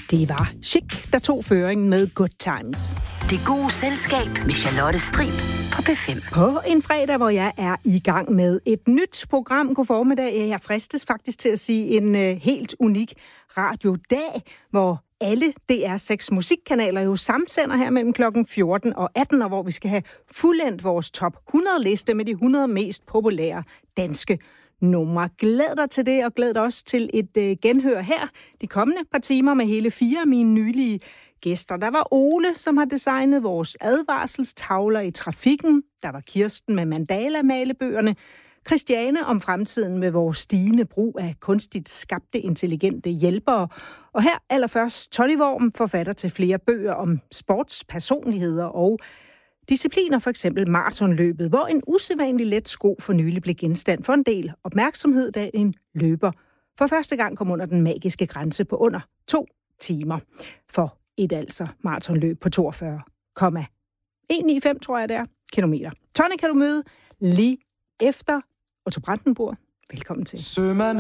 Det var Chic, der tog føringen med Good Times. Det gode selskab med Charlotte Strib på P5. På en fredag, hvor jeg er i gang med et nyt program. God formiddag. Jeg fristes faktisk til at sige en helt unik radiodag, hvor alle DR6 musikkanaler jo samsender her mellem klokken 14 og 18, og hvor vi skal have fuldendt vores top 100 liste med de 100 mest populære danske numre. Glæd dig til det, og glæd dig også til et genhør her de kommende par timer med hele 4 af mine nylige gæster. Der var Ole, som har designet vores advarselstavler i trafikken. Der var Kirsten med mandala-malebøgerne. Christiane om fremtiden med vores stigende brug af kunstigt skabte intelligente hjælpere. Og her allerførst Tony Worm, forfatter til flere bøger om sportspersonligheder og discipliner, for eksempel maratonløbet, hvor en usædvanlig let sko for nylig blev genstand for en del opmærksomhed, da en løber for første gang kom under den magiske grænse på under 2 timer for et maratonløb på 42,195, tror jeg det er, kilometer. Tony kan du møde lige efter Otto Brandenburg. Velkommen til.